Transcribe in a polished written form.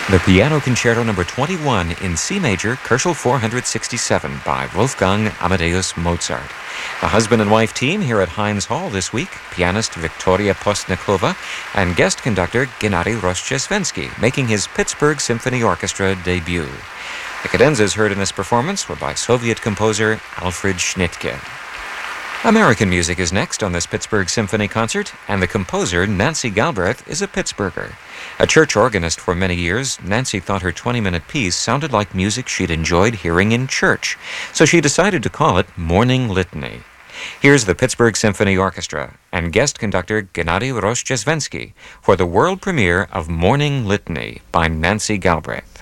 The Piano Concerto Number 21 in C major, Koelschel 467 by Wolfgang Amadeus Mozart. The husband and wife team here at Heinz Hall this week, pianist Viktoria Postnikova and guest conductor Gennady Rozhdestvensky, making his Pittsburgh Symphony Orchestra debut. The cadenzas heard in this performance were by Soviet composer Alfred Schnittke. American music is next on this Pittsburgh Symphony concert, and the composer, Nancy Galbraith, is a Pittsburgher. A church organist for many years, Nancy thought her 20-minute piece sounded like music she'd enjoyed hearing in church, so she decided to call it Morning Litany. Here's the Pittsburgh Symphony Orchestra and guest conductor Gennady Rozhdestvensky for the world premiere of Morning Litany by Nancy Galbraith.